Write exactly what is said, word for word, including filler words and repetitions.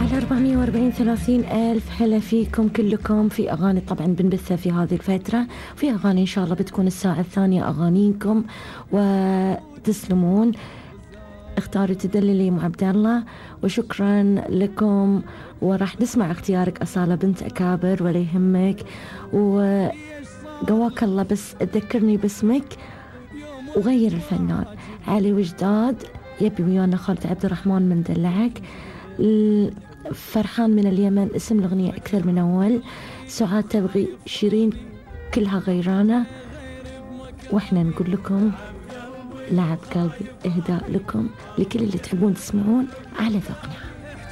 على أربعمية وأربعين ثلاثين ألف هلا فيكم كلكم. في أغاني طبعا بنبثها في هذه الفترة، وفي أغاني إن شاء الله بتكون الساعة الثانية أغانيكم وتسلمون. اختاروا تدللي مع عبد الله، وشكرا لكم. وراح نسمع اختيارك أصالة بنت أكابر ولا يهمك، وقواك الله. بس تذكرني باسمك وغير الفنان. علي وجداد يبي ويانا خالد عبد الرحمن من دلعك. فرحان من اليمن اسم الأغنية أكثر من أول. سعاد تبغي شيرين كلها غيرانة. وإحنا نقول لكم لعب قلبي إهداء لكم لكل اللي تحبون تسمعون على ذوقنا.